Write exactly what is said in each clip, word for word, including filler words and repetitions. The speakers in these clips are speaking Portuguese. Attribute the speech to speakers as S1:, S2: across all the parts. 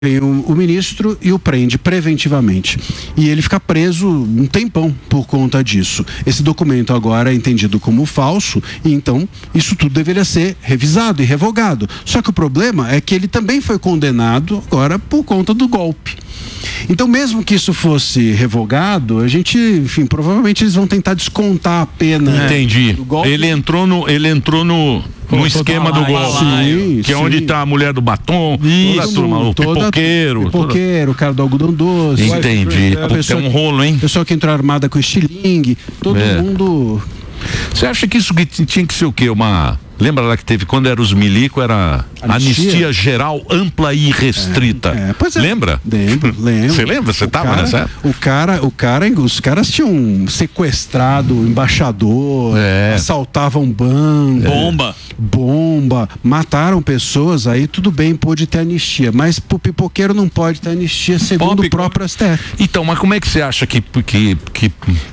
S1: Vem o, o ministro e o prende preventivamente. E ele fica preso um tempão por conta disso. Esse documento agora é entendido como falso e então isso tudo deveria ser revisado e revogado. Só que o problema é que ele também foi condenado agora por conta do golpe. Então, mesmo que isso fosse revogado, a gente, enfim, provavelmente eles vão tentar descontar a pena.
S2: Entendi.
S1: Do golpe.
S2: Ele entrou no, ele entrou no, no esquema do golpe,
S1: sim,
S2: que é
S1: sim.
S2: onde tá a mulher do batom,
S1: Isso,
S2: toda a turma, o
S1: toda,
S2: pipoqueiro.
S1: Pipoqueiro, o cara do algodão doce.
S2: Entendi.
S1: A pessoa,
S2: é um rolo, hein?
S1: Pessoa que entrou armada com estilingue, todo
S2: É.
S1: mundo...
S2: Você acha que isso que tinha que ser o quê? Uma... Lembra lá que teve, quando era os milico, era anistia, anistia geral, ampla e restrita.
S1: É, é, pois é.
S2: Lembra?
S1: Lembro, lembro.
S2: Você lembra? Você
S1: O
S2: tava
S1: cara,
S2: nessa época?
S1: O cara, o cara, os caras tinham sequestrado o embaixador,
S2: É.
S1: assaltavam banco.
S3: Bomba.
S1: Bomba, mataram pessoas, aí tudo bem, pôde ter anistia, mas pro pipoqueiro não pode ter anistia segundo
S2: Pode,
S1: o próprio S T F.
S2: Então, mas como é que você acha que, que, que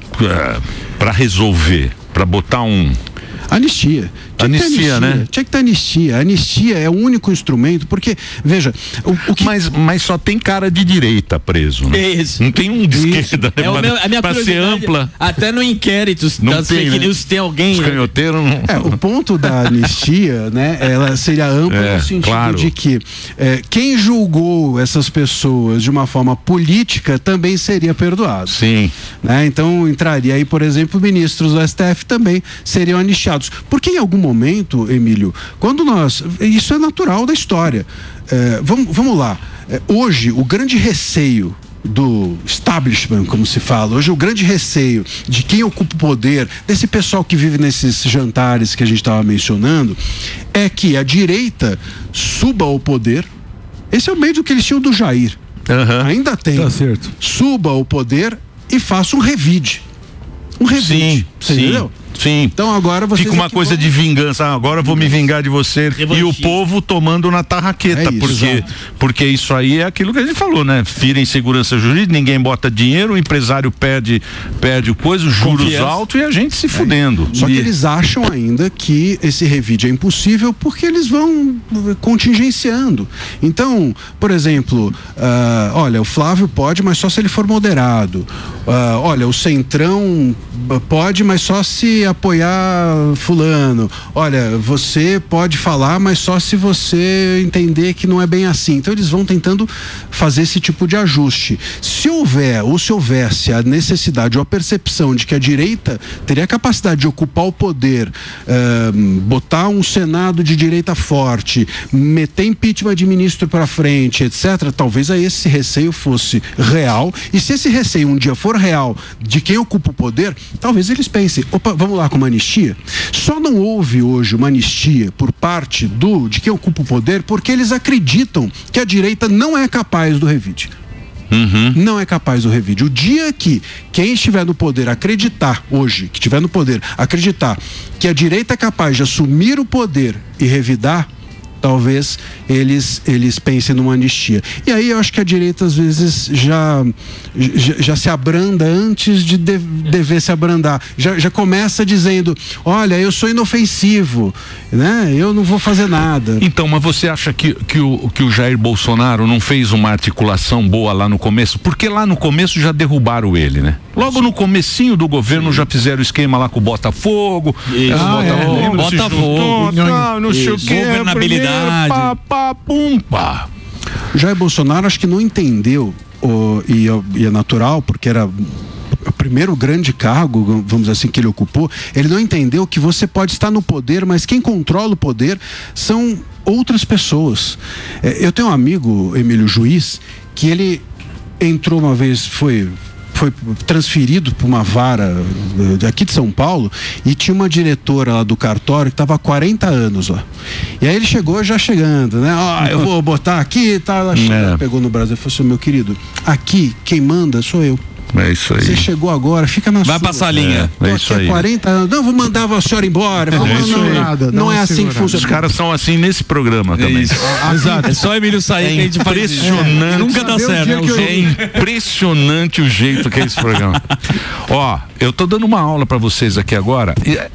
S2: uh, para resolver, para botar um...
S1: Anistia. Tinha
S2: Anistia,
S1: que ter anistia,
S2: né?
S1: Tinha que ter anistia. A anistia é o único instrumento, porque, veja, o, o que...
S2: Mas, mas só tem cara de direita preso, né?
S3: É isso.
S2: Não tem um de
S1: Isso.
S2: esquerda, né?
S3: É o meu, a minha
S2: pra ser
S3: curiosidade,
S2: ampla.
S3: até no inquérito
S2: Não
S3: das
S2: tem,
S3: fake
S2: né?
S3: news tem alguém.
S2: Os
S3: né?
S2: canhoteiros não...
S1: É, o ponto da anistia, né, ela seria ampla
S2: É,
S1: no sentido
S2: claro.
S1: de que é, quem julgou essas pessoas de uma forma política também seria perdoado.
S2: Sim.
S1: Né? Então entraria aí, por exemplo, ministros do S T F também seriam anistiados. Porque em algum momento, Emílio, quando nós... Isso é natural da história. É, vamos, vamos lá. É, hoje, o grande receio do establishment, como se fala, hoje o grande receio de quem ocupa o poder, desse pessoal que vive nesses jantares que a gente estava mencionando, é que a direita suba ao poder. Esse é o medo que eles tinham do Jair.
S2: Uhum.
S1: Ainda tem.
S4: Tá certo.
S1: Suba ao poder e faça um revide. Um revide.
S2: Sim,
S1: Você
S2: sim.
S1: entendeu?
S2: Sim.
S1: Então agora você.
S2: Fica uma coisa de vingança. Ah, agora eu vou me vingar de você.
S3: Revanchismo.
S2: E o povo tomando na tarraqueta.
S1: É isso,
S2: porque,
S1: exato.
S2: porque isso aí é aquilo que a gente falou, né? Fira insegurança jurídica, ninguém bota dinheiro, o empresário perde, perde coisa, os juros
S3: Confiança.
S2: altos e a gente se fudendo.
S1: Só que
S2: E-
S1: eles acham ainda que esse revide é impossível porque eles vão contingenciando. Então, por exemplo, ah, olha, o Flávio pode, mas só se ele for moderado. Ah, olha, o Centrão pode, mas só se apoiar fulano. Olha, você pode falar, mas só se você entender que não é bem assim. Então eles vão tentando fazer esse tipo de ajuste. Se houver, ou se houvesse a necessidade ou a percepção de que a direita teria a capacidade de ocupar o poder, eh, botar um Senado de direita forte, meter impeachment de ministro para frente, etcétera, talvez aí esse receio fosse real. E se esse receio um dia for real de quem ocupa o poder, talvez eles pensem, opa, vamos lá com uma anistia? Só não houve hoje uma anistia por parte do de quem ocupa o poder porque eles acreditam que a direita não é capaz do revide.
S2: Uhum.
S1: Não é capaz do revide. O dia que quem estiver no poder acreditar, hoje, que estiver no poder, acreditar que a direita é capaz de assumir o poder e revidar, talvez eles, eles pensem numa anistia. E aí eu acho que a direita às vezes já, já, já se abranda antes de, de dever se abrandar. Já, já começa dizendo, olha, eu sou inofensivo, né? Eu não vou fazer nada.
S2: Então, mas você acha que, que, o, que o Jair Bolsonaro não fez uma articulação boa lá no começo? Porque lá no começo já derrubaram ele, né? Logo no comecinho do governo já fizeram o esquema lá com o Botafogo.
S3: Isso.
S2: Ah,
S3: Ah,
S2: Botafogo,
S3: é,
S2: se
S3: Botafogo,
S2: juntou, tal, não sei o
S3: isso.
S2: que.
S3: Governabilidade.
S2: Pá, pá, pum, pá.
S1: Jair Bolsonaro acho que não entendeu, o, e, e é natural, porque era o primeiro grande cargo, vamos dizer assim, que ele ocupou. Ele não entendeu que você pode estar no poder, mas quem controla o poder são outras pessoas. É, eu tenho um amigo, Emílio Juiz, que ele entrou uma vez, foi... foi transferido para uma vara aqui de São Paulo e tinha uma diretora lá do cartório que estava há quarenta anos lá. E aí ele chegou já chegando, né? Ó, eu vou botar aqui, tá? Ela chegou,
S2: É.
S1: pegou no Brasil e falou assim, meu querido, aqui quem manda sou eu.
S2: É isso aí.
S1: Você chegou agora, fica na
S3: Vai
S1: sua.
S3: passar a linha.
S2: É, é
S1: Tô
S2: isso
S1: aqui há
S2: aí.
S1: quarenta anos. Não, vou mandar a senhora embora. Não,
S2: É
S1: não,
S2: isso
S1: não,
S2: aí.
S4: Nada, dá
S1: não
S4: uma
S1: é assim que
S4: segurada.
S1: funciona.
S2: Os caras são assim nesse programa também.
S3: Exato. É só Emílio sair
S2: É
S3: que a gente faz isso.
S2: impressionante.
S3: É, nunca dá
S4: Saber o
S3: certo.
S4: dia
S3: né?
S4: que eu-
S2: É impressionante o jeito que é esse programa. Ó, eu tô dando uma aula pra vocês aqui agora. E,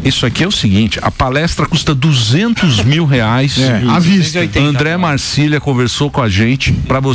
S2: Isso aqui é o seguinte, a palestra custa duzentos mil reais.
S1: É, à vista.
S2: André Marcília conversou com a gente para